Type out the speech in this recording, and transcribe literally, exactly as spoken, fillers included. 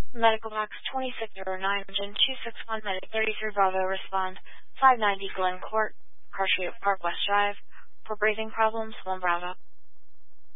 Medical box twenty-six oh nine, engine two six one, medic thirty-three Bravo, respond five ninety Glen Court, Cartier Park West Drive. For breathing problems, one Bravo.